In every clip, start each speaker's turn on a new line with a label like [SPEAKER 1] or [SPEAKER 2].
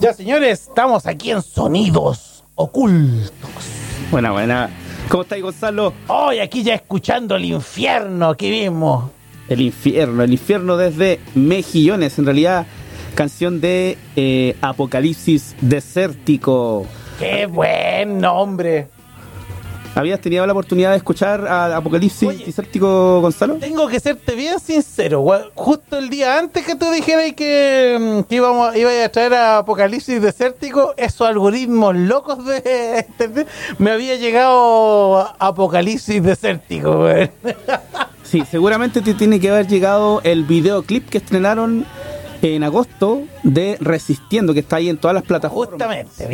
[SPEAKER 1] Ya, señores, estamos aquí en Sonidos Ocultos.
[SPEAKER 2] Buena. ¿Cómo estáis, Gonzalo?
[SPEAKER 1] Hoy aquí ya escuchando el infierno aquí mismo.
[SPEAKER 2] El infierno desde Mejillones, en realidad, canción de Apocalipsis Desértico.
[SPEAKER 1] ¡Qué buen nombre!
[SPEAKER 2] ¿Habías tenido la oportunidad de escuchar a Apocalipsis Desértico, Gonzalo?
[SPEAKER 1] Tengo que serte bien sincero, justo el día antes que tú dijeras que iba a traer a Apocalipsis Desértico, esos algoritmos locos de internet, me había llegado Apocalipsis Desértico, güey.
[SPEAKER 2] Sí, seguramente te tiene que haber llegado el videoclip que estrenaron en agosto de Resistiendo, que está ahí en todas las plataformas.
[SPEAKER 1] Justamente,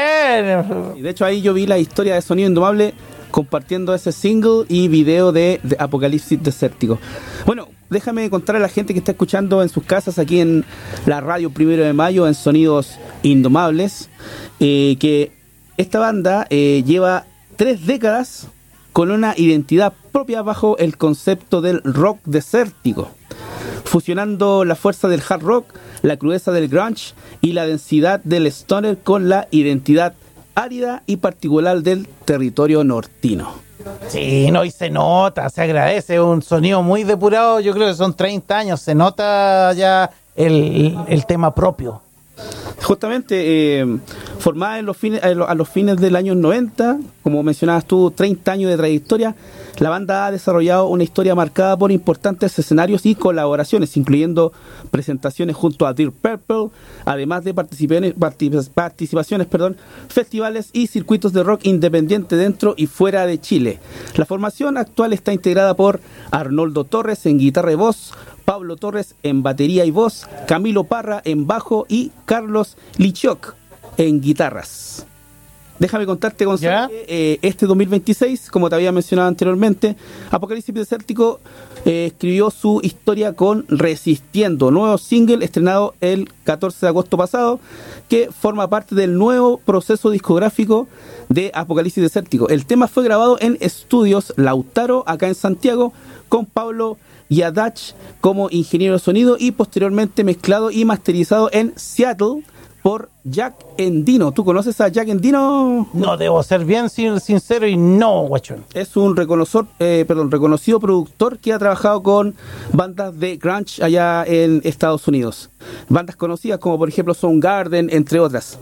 [SPEAKER 1] bien.
[SPEAKER 2] Y de hecho ahí yo vi la historia de Sonido Indomable compartiendo ese single y video de Apocalipsis Desértico. Bueno, déjame contar a la gente que está escuchando en sus casas aquí en la radio 1 de Mayo en Sonidos Indomables, que esta banda lleva 3 décadas con una identidad propia bajo el concepto del rock desértico, fusionando la fuerza del hard rock, la crudeza del grunge y la densidad del stoner con la identidad árida y particular del territorio nortino.
[SPEAKER 1] Sí, no, y se nota, se agradece, un sonido muy depurado, yo creo que son 30 años, se nota ya el tema propio.
[SPEAKER 2] Justamente, formada a los fines del año 90, como mencionabas tú, 30 años de trayectoria, la banda ha desarrollado una historia marcada por importantes escenarios y colaboraciones, incluyendo presentaciones junto a Deep Purple, además de participaciones, festivales y circuitos de rock independiente dentro y fuera de Chile. La formación actual está integrada por Arnoldo Torres en guitarra y voz, Pablo Torres en batería y voz, Camilo Parra en bajo y Carlos Lichok en guitarras. Déjame contarte, Gonzalo, que este 2026, como te había mencionado anteriormente, Apocalipsis Desértico escribió su historia con Resistiendo, nuevo single estrenado el 14 de agosto pasado, que forma parte del nuevo proceso discográfico de Apocalipsis Desértico. El tema fue grabado en Estudios Lautaro, acá en Santiago, con Pablo Yadach como ingeniero de sonido y posteriormente mezclado y masterizado en Seattle por Jack Endino. ¿Tú conoces a Jack Endino?
[SPEAKER 1] No, debo ser bien sincero y no, guachón.
[SPEAKER 2] Es un reconocido productor que ha trabajado con bandas de grunge allá en Estados Unidos. Bandas conocidas como por ejemplo Soundgarden, entre otras.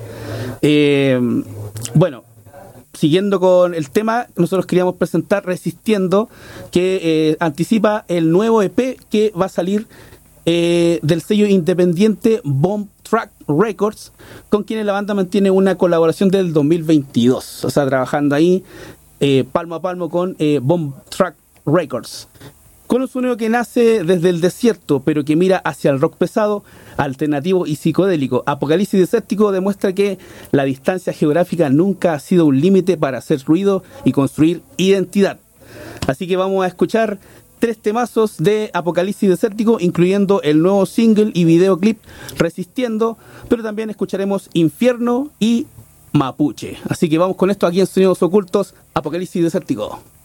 [SPEAKER 2] Bueno, siguiendo con el tema, nosotros queríamos presentar Resistiendo, que anticipa el nuevo EP que va a salir del sello independiente Bomb Track Records, con quienes la banda mantiene una colaboración del 2022, o sea, trabajando ahí palmo a palmo con Bomb Track Records. Con un sonido que nace desde el desierto, pero que mira hacia el rock pesado, alternativo y psicodélico. Apocalipsis Desértico demuestra que la distancia geográfica nunca ha sido un límite para hacer ruido y construir identidad. Así que vamos a escuchar 3 temazos de Apocalipsis Desértico, incluyendo el nuevo single y videoclip Resistiendo, pero también escucharemos Infierno y Mapuche. Así que vamos con esto aquí en Sonidos Ocultos, Apocalipsis Desértico.